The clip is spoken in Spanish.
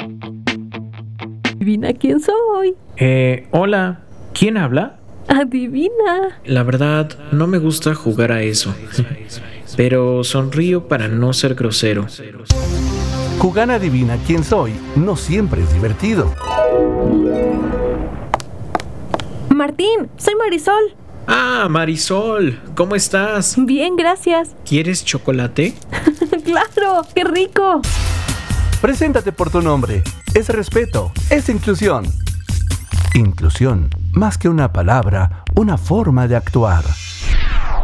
Adivina quién soy. Hola, ¿quién habla? Adivina. La verdad, no me gusta jugar a eso, pero sonrío para no ser grosero. Jugar Adivina quién soy no siempre es divertido. Martín, soy Marisol. Ah, Marisol, ¿cómo estás? Bien, gracias. ¿Quieres chocolate? ¡Claro! ¡Qué rico! Preséntate por tu nombre. Es respeto, es inclusión. Inclusión, más que una palabra, una forma de actuar.